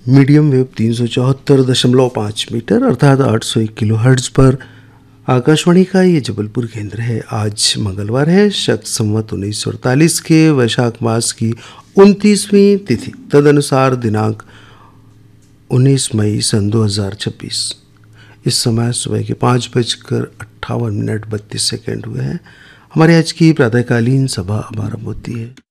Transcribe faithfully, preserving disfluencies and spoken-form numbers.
Medium wave तीन सौ चौहत्तर दशमलव पाँच मीटर अर्थात आठ सौ एक किलो हर्ट्ज पर आकाशवाणी का ये जबलपुर केंद्र है। आज मंगलवार है, शक संवत उन्नीस सौ अड़तालीस के वैशाख मास की उनतीसवीं तिथि, तदनुसार दिनांक उन्नीस मई सन दो हज़ार छब्बीस। इस समय सुबह के पाँच बजकर अट्ठावन मिनट बत्तीस सेकेंड हुए हैं। हमारे आज की प्रातःकालीन सभा अब आरंभ होती है।